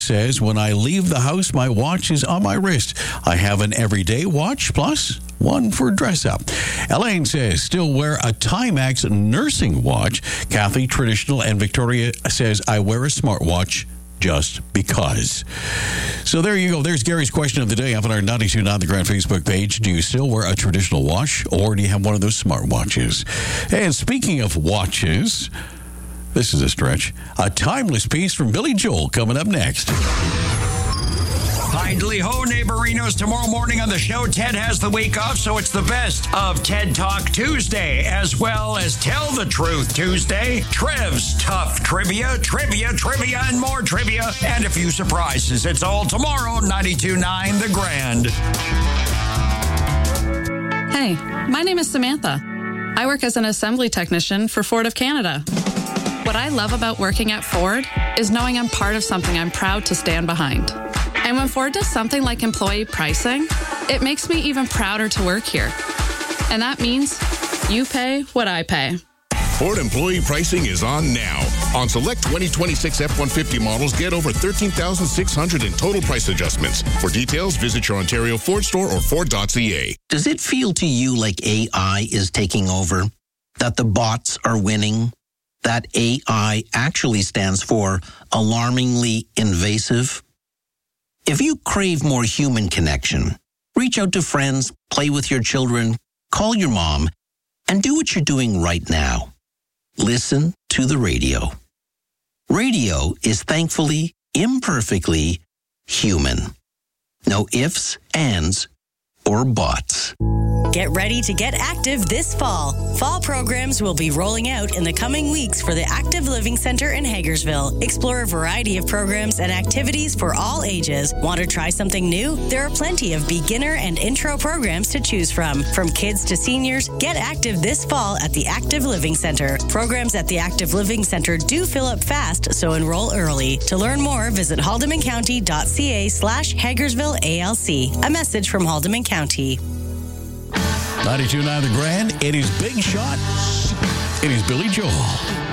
says, when I leave the house, my watch is on my wrist. I have an everyday watch plus one for dress up. Elaine says, still wear a Timex nursing watch. Kathy, traditional. And Victoria says, I wear a smartwatch just because. So there you go. There's Gary's question of the day up on our 92.9 The Grand Facebook page. Do you still wear a traditional watch, or do you have one of those smart watches? And speaking of watches, this is a stretch. A timeless piece from Billy Joel coming up next. Idly ho, neighborinos. Tomorrow morning on the show, Ted has the week off, so it's the best of TED Talk Tuesday, as well as Tell the Truth Tuesday, Trev's Tough Trivia, and more trivia, and a few surprises. It's all tomorrow, 92.9 The Grand. Hey, my name is Samantha. I work as an assembly technician for Ford of Canada. What I love about working at Ford is knowing I'm part of something I'm proud to stand behind. And when Ford does something like employee pricing, it makes me even prouder to work here. And that means you pay what I pay. Ford employee pricing is on now. On select 2026 F-150 models, get over $13,600 in total price adjustments. For details, visit your Ontario Ford store or Ford.ca. Does it feel to you like AI is taking over? That the bots are winning? That AI actually stands for alarmingly invasive? If you crave more human connection, reach out to friends, play with your children, call your mom, and do what you're doing right now. Listen to the radio. Radio is thankfully, imperfectly human. No ifs, ands, or buts. Get ready to get active this fall. Fall programs will be rolling out in the coming weeks for the Active Living Center in Hagersville. Explore a variety of programs and activities for all ages. Want to try something new? There are plenty of beginner and intro programs to choose from. From kids to seniors, get active this fall at the Active Living Center. Programs at the Active Living Center do fill up fast, so enroll early. To learn more, visit haldimandcounty.ca/HagersvilleALC. A message from Haldimand County. 92.9 The Grand. It is Big Shot. It is Billy Joel.